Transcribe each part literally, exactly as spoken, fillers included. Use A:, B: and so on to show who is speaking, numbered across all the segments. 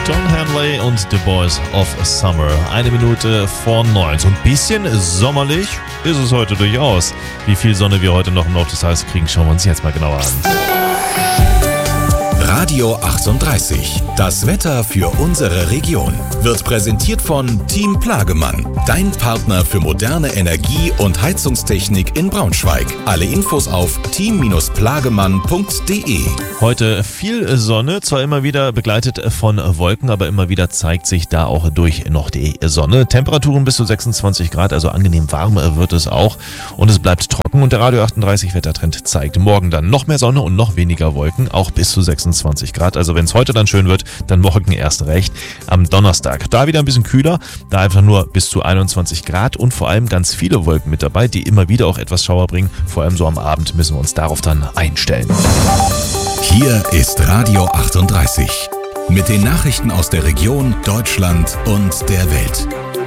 A: John Henley und The Boys of Summer. Eine Minute vor neun. So ein bisschen sommerlich ist es heute durchaus. Wie viel Sonne wir heute noch im Nordwestfalen kriegen, schauen wir uns jetzt mal genauer an.
B: Radio achtunddreißig. Das Wetter für unsere Region wird präsentiert von Team Plagemann. Dein Partner für moderne Energie- und Heizungstechnik in Braunschweig. Alle Infos auf team plagemann punkt de.
A: Heute viel Sonne, zwar immer wieder begleitet von Wolken, aber immer wieder zeigt sich da auch durch noch die Sonne. Temperaturen bis zu sechsundzwanzig Grad, also angenehm warm wird es auch. Und es bleibt trocken und der Radio achtunddreißig Wettertrend zeigt morgen dann noch mehr Sonne und noch weniger Wolken, auch bis zu sechsundzwanzig Grad. Also wenn es heute dann schön wird, dann morgen erst recht am Donnerstag. Da wieder ein bisschen kühler, da einfach nur bis zu einundzwanzig Grad und vor allem ganz viele Wolken mit dabei, die immer wieder auch etwas Schauer bringen. Vor allem so am Abend müssen wir uns darauf dann einstellen.
B: Hier ist Radio achtunddreißig mit den Nachrichten aus der Region, Deutschland und der Welt.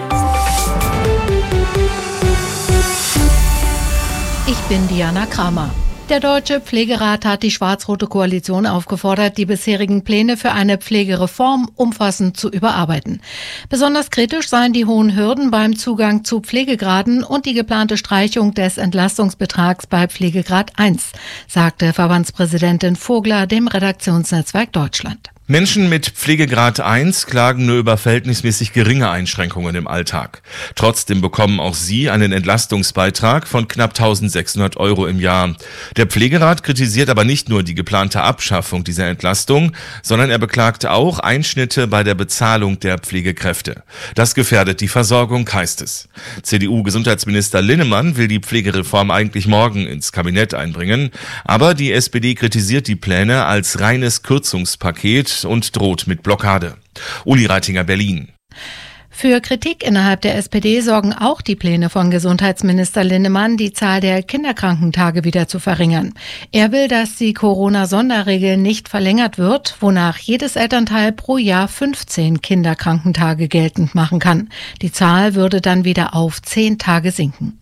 C: Ich bin Diana Kramer. Der Deutsche Pflegerat hat die schwarz-rote Koalition aufgefordert, die bisherigen Pläne für eine Pflegereform umfassend zu überarbeiten. Besonders kritisch seien die hohen Hürden beim Zugang zu Pflegegraden und die geplante Streichung des Entlastungsbetrags bei Pflegegrad eins, sagte Verbandspräsidentin Vogler dem Redaktionsnetzwerk Deutschland.
D: Menschen mit Pflegegrad eins klagen nur über verhältnismäßig geringe Einschränkungen im Alltag. Trotzdem bekommen auch sie einen Entlastungsbeitrag von knapp eintausendsechshundert Euro im Jahr. Der Pflegerat kritisiert aber nicht nur die geplante Abschaffung dieser Entlastung, sondern er beklagt auch Einschnitte bei der Bezahlung der Pflegekräfte. Das gefährdet die Versorgung, heißt es. C D U-Gesundheitsminister Linnemann will die Pflegereform eigentlich morgen ins Kabinett einbringen, aber die S P D kritisiert die Pläne als reines Kürzungspaket und droht mit Blockade. Uli Reitinger, Berlin.
C: Für Kritik innerhalb der S P D sorgen auch die Pläne von Gesundheitsminister Linnemann, die Zahl der Kinderkrankentage wieder zu verringern. Er will, dass die Corona-Sonderregel nicht verlängert wird, wonach jedes Elternteil pro Jahr fünfzehn Kinderkrankentage geltend machen kann. Die Zahl würde dann wieder auf zehn Tage sinken.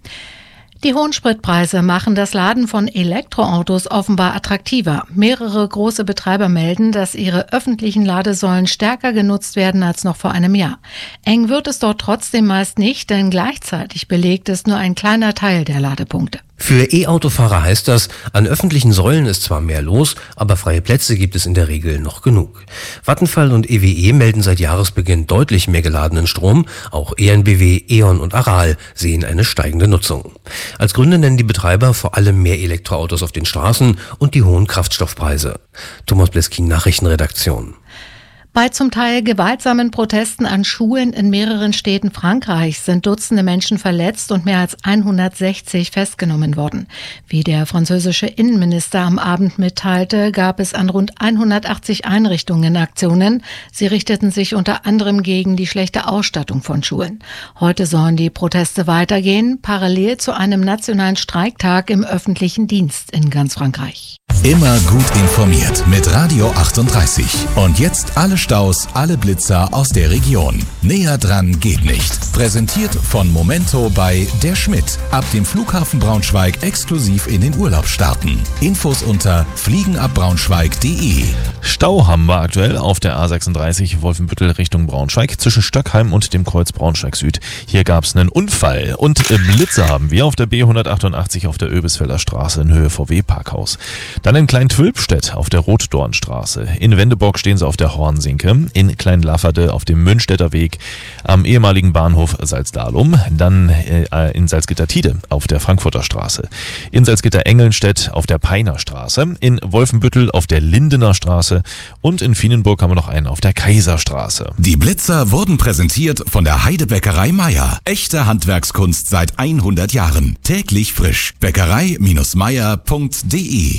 C: Die hohen Spritpreise machen das Laden von Elektroautos offenbar attraktiver. Mehrere große Betreiber melden, dass ihre öffentlichen Ladesäulen stärker genutzt werden als noch vor einem Jahr. Eng wird es dort trotzdem meist nicht, denn gleichzeitig belegt ist nur ein kleiner Teil der Ladepunkte.
E: Für E-Autofahrer heißt das, an öffentlichen Säulen ist zwar mehr los, aber freie Plätze gibt es in der Regel noch genug. Vattenfall und E W E melden seit Jahresbeginn deutlich mehr geladenen Strom. Auch E N B W, E.ON und Aral sehen eine steigende Nutzung. Als Gründe nennen die Betreiber vor allem mehr Elektroautos auf den Straßen und die hohen Kraftstoffpreise. Thomas Bleskin, Nachrichtenredaktion.
C: Bei zum Teil gewaltsamen Protesten an Schulen in mehreren Städten Frankreichs sind Dutzende Menschen verletzt und mehr als hundertsechzig festgenommen worden. Wie der französische Innenminister am Abend mitteilte, gab es an rund hundertachtzig Einrichtungen Aktionen. Sie richteten sich unter anderem gegen die schlechte Ausstattung von Schulen. Heute sollen die Proteste weitergehen, parallel zu einem nationalen Streiktag im öffentlichen Dienst in ganz Frankreich.
B: Immer gut informiert mit Radio achtunddreißig. Und jetzt alle Staus, alle Blitzer aus der Region. Näher dran geht nicht. Präsentiert von Momento bei Der Schmidt. Ab dem Flughafen Braunschweig exklusiv in den Urlaub starten. Infos unter fliegenabbraunschweig punkt de.
A: Stau haben wir aktuell auf der A sechsunddreißig Wolfenbüttel Richtung Braunschweig zwischen Stöckheim und dem Kreuz Braunschweig Süd. Hier gab es einen Unfall und Blitze haben wir auf der B hundertachtundachtzig auf der Öbisfelder Straße in Höhe V W-Parkhaus. Dann in Klein-Twülpstedt auf der Rotdornstraße. In Wendeborg stehen sie auf der Hornsinke. In Klein-Lafferde auf dem Münstetter Weg. Am ehemaligen Bahnhof Salzdalum. Dann äh, in Salzgitter-Tide auf der Frankfurter Straße. In Salzgitter-Engelnstedt auf der Peiner Straße. In Wolfenbüttel auf der Lindener Straße. Und in Vienenburg haben wir noch einen auf der Kaiserstraße.
B: Die Blitzer wurden präsentiert von der Heidebäckerei Meier. Echte Handwerkskunst seit hundert Jahren. Täglich frisch. Bäckerei Meier punkt de.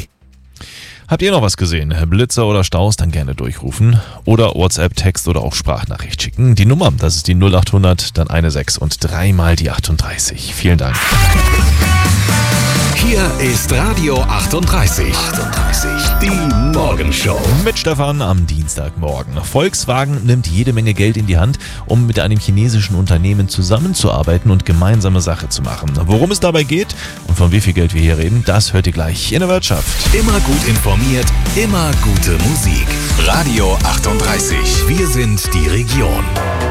A: Habt ihr noch was gesehen? Blitzer oder Staus? Dann gerne durchrufen. Oder WhatsApp, Text oder auch Sprachnachricht schicken. Die Nummer, das ist die null achthundert, dann eine sechs und dreimal die achtunddreißig. Vielen Dank.
B: Hier ist Radio achtunddreißig. achtunddreißig, die Morgenshow.
A: Mit Stefan am Dienstagmorgen. Volkswagen nimmt jede Menge Geld in die Hand, um mit einem chinesischen Unternehmen zusammenzuarbeiten und gemeinsame Sache zu machen. Worum es dabei geht und von wie viel Geld wir hier reden, das hört ihr gleich in der Wirtschaft.
B: Immer gut informiert, immer gute Musik. Radio achtunddreißig. Wir sind die Region.